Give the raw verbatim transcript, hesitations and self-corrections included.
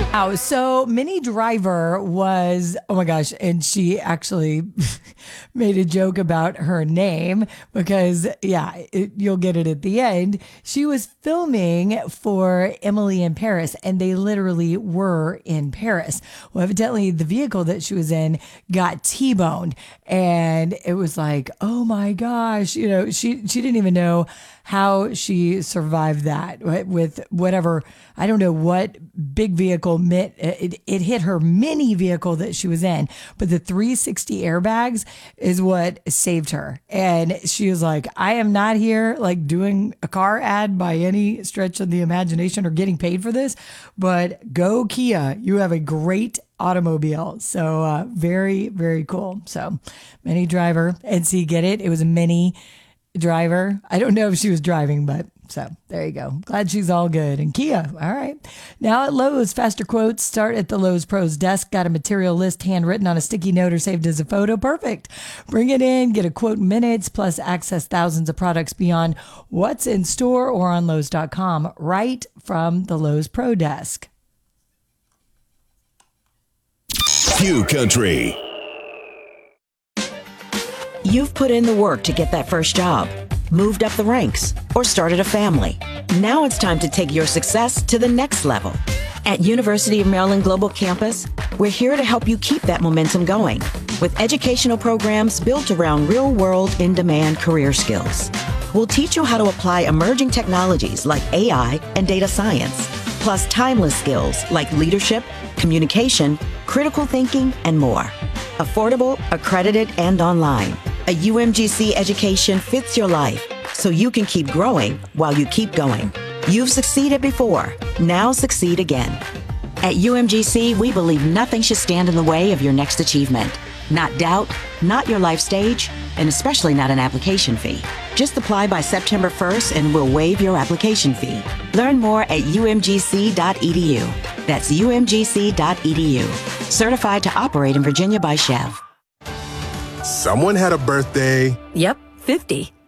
Wow. So Minnie Driver was, oh my gosh, and she actually made a joke about her name because, yeah, it, you'll get it at the end. She was filming for Emily in Paris, and they literally were in Paris. Well, evidently, the vehicle that she was in got T-boned, and it was like, oh my gosh, you know, she she didn't even know how she survived that with whatever, I don't know what big vehicle mit, it, it hit her mini vehicle that she was in, but the three sixty airbags is what saved her. And she was like, I am not here like doing a car ad by any stretch of the imagination or getting paid for this, but go Kia, you have a great automobile. So uh, very, very cool. So Minnie Driver, and see, get it? It was a Mini Driver. I don't know if she was driving, but so there you go. Glad she's all good. And Kia, all right. Now at Lowe's, faster quotes start at the Lowe's Pros desk. Got a material list handwritten on a sticky note or saved as a photo? Perfect. Bring it in, get a quote in minutes, plus access thousands of products beyond what's in store or on Lowe's dot com right from the Lowe's Pro desk. Q Country. You've put in the work to get that first job, moved up the ranks, or started a family. Now it's time to take your success to the next level. At University of Maryland Global Campus, we're here to help you keep that momentum going with educational programs built around real-world, in-demand career skills. We'll teach you how to apply emerging technologies like A I and data science, plus timeless skills like leadership, communication, critical thinking, and more. Affordable, accredited, and online. A U M G C education fits your life so you can keep growing while you keep going. You've succeeded before. Now succeed again. At U M G C, we believe nothing should stand in the way of your next achievement. Not doubt, not your life stage, and especially not an application fee. Just apply by September first and we'll waive your application fee. Learn more at U M G C dot E D U. That's U M G C dot E D U. Certified to operate in Virginia by Chev. Someone had a birthday. Yep, fifty.